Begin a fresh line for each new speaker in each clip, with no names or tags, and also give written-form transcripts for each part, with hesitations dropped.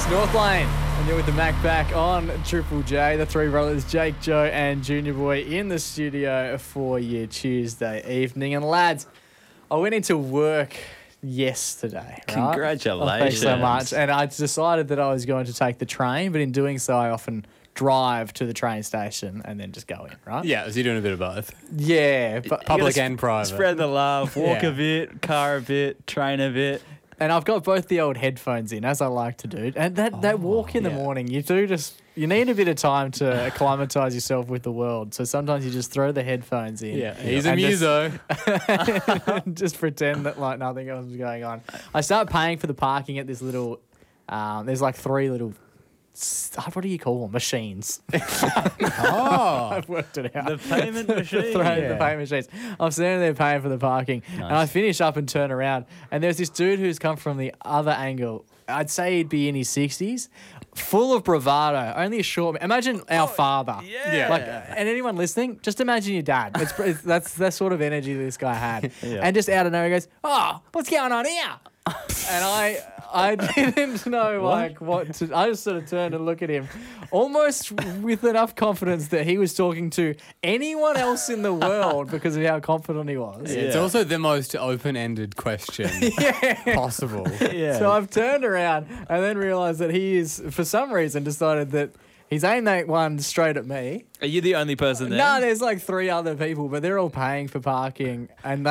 North Lane, and you're with the Mac back on Triple J. The three brothers, Jake, Joe, and Junior Boy, in the studio for your Tuesday evening. And lads, I went into work yesterday. Right?
Congratulations.
Oh, thanks so much. And I decided that I was going to take the train, but in doing so, I often drive to the train station and then just go in, right?
Yeah, so you're doing a bit of both.
Yeah. But
Public and private.
Spread the love, walk
Yeah.
a bit, car a bit, train a bit.
And I've got both the old headphones in, as I like to do. And that walk in the morning, you need a bit of time to acclimatise yourself with the world. So sometimes you just throw the headphones in.
Yeah, he's a
and
muso.
Just pretend that like nothing else is going on. I start paying for the parking at this little, there's like three little, what do you call them? Machines.
Oh,
I've worked it out.
The payment machine.
The payment machines. I'm standing there paying for the parking, and I finish up and turn around, and there's this dude who's come from the other angle. I'd say he'd be in his 60s, full of bravado. Only a short. Imagine our father.
yeah.
Like, and anyone listening, just imagine your dad. That's that sort of energy this guy had,
Yeah.
and just out of nowhere he goes, "Oh, what's going on here?" And I didn't know like what to. I just sort of turned and looked at him, almost with enough confidence that he was talking to anyone else in the world because of how confident he was.
it's also the most open-ended question possible.
Yeah.
So I've turned around and then realised that he is, for some reason, decided that he's aimed that one straight at me.
Are you the only person there?
No, there's like three other people, but they're all paying for parking, and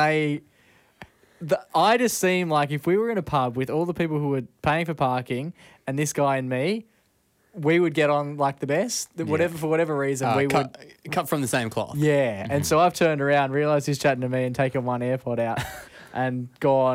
I just seem like if we were in a pub with all the people who were paying for parking and this guy and me, we would get on like the best. Whatever for whatever reason, we would.
Cut from the same cloth.
Yeah, and so I've turned around, realised he's chatting to me, and taken one AirPod out, and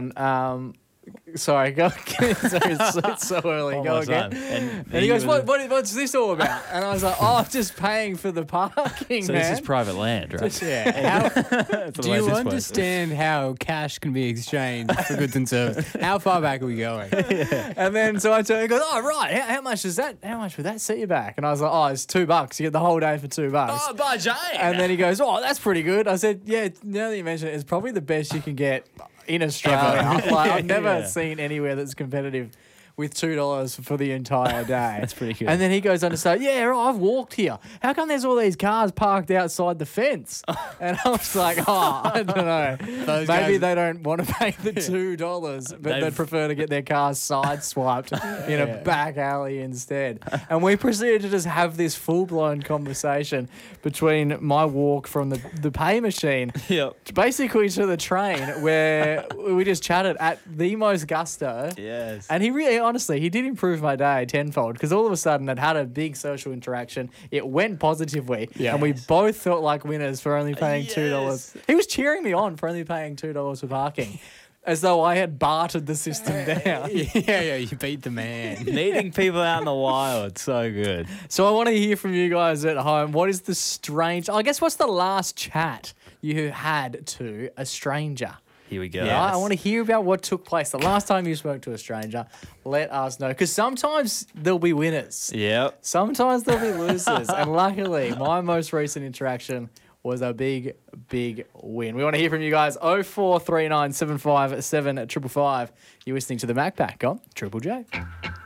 gone. Sorry, go. Sorry, it's so early.
One
Go
more
again.
time.
And he goes, "What's this all about?" And I was like, "Oh, I'm just paying for the parking,
So
man."
this is private land, right?
Yeah.
Do you understand how cash can be exchanged for goods and services? How far back are we going?
And then so I tell him, he goes, "Oh, right. How much is that? How much would that set you back?" And I was like, "Oh, it's $2. You get the whole day for $2."
Bajay.
And then he goes, "Oh, that's pretty good." I said, "Yeah, now that you mention it, it's probably the best you can get in Australia." Like, I've never seen anywhere that's competitive with $2 for the entire day.
That's pretty good.
And then he goes on to say, "Yeah, right, I've walked here. How come there's all these cars parked outside the fence?" And I was like, "Oh, I don't know.
Those
Maybe
guys-
they don't want to pay the $2, but they'd prefer to get their cars sideswiped in a back alley instead." And we proceeded to just have this full-blown conversation between my walk from the pay machine
Yep.
basically to the train, where we just chatted at the most gusto.
Yes.
And he really, honestly, he did improve my day tenfold, because all of a sudden I'd had a big social interaction. It went positively, and we both felt like winners for only paying $2. He was cheering me on for only paying $2 for parking, as though I had bartered the system down.
Yeah, you beat the man.
Meeting people out in the wild. So good.
So I want to hear from you guys at home. What is the strange? I guess what's the last chat you had to a stranger?
Here we go.
Yeah, I want to hear about what took place the last time you spoke to a stranger. Let us know, because sometimes there'll be winners.
Yep.
Sometimes there'll be losers. And luckily, my most recent interaction was a big, big win. We want to hear from you guys. 0439 757 555. You're listening to the Mac Pack on Triple J.